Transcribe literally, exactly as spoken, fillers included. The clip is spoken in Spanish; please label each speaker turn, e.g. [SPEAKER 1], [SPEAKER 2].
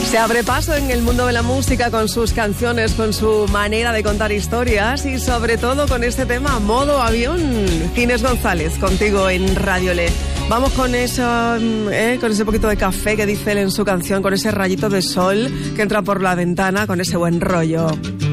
[SPEAKER 1] Se abre paso en el mundo de la música con sus canciones, con su manera de contar historias y sobre todo con este tema, Modo Avión. Inés González, contigo en Radio Le. Vamos con eso, eh, con ese poquito de café que dice él en su canción, con ese rayito de sol que entra por la ventana, con ese buen rollo.